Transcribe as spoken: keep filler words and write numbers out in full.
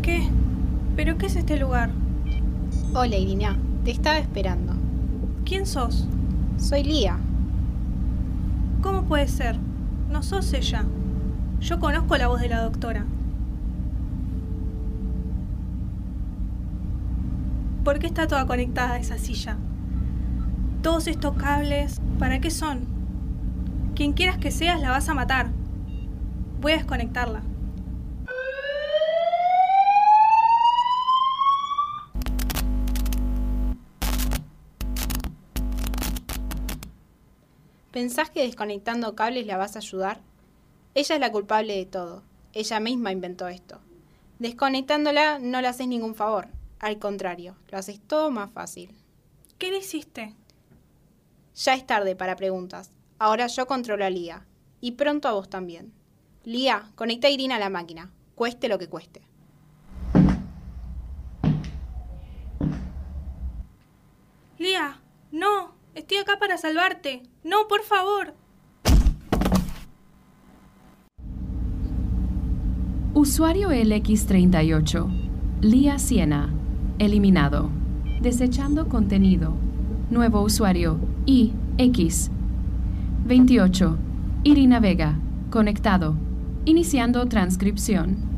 ¿Qué? ¿Pero qué es este lugar? Hola, Irina. Te estaba esperando. ¿Quién sos? Soy Lía. ¿Cómo puede ser? No sos ella. Yo conozco la voz de la doctora. ¿Por qué está toda conectada a esa silla? Todos estos cables, ¿para qué son? Quien quieras que seas, la vas a matar. Voy a desconectarla. ¿Pensás que desconectando cables la vas a ayudar? Ella es la culpable de todo. Ella misma inventó esto. Desconectándola no le haces ningún favor. Al contrario, lo haces todo más fácil. ¿Qué le hiciste? Ya es tarde para preguntas. Ahora yo controlo a Lía. Y pronto a vos también. Lía, conecta a Irina a la máquina. Cueste lo que cueste. Lía, no. Estoy acá para salvarte. No, por favor. Usuario L X treinta y ocho. Lía Siena. Eliminado. Desechando contenido. Nuevo usuario I X. veintiocho. Irina Vega. Conectado. Iniciando transcripción.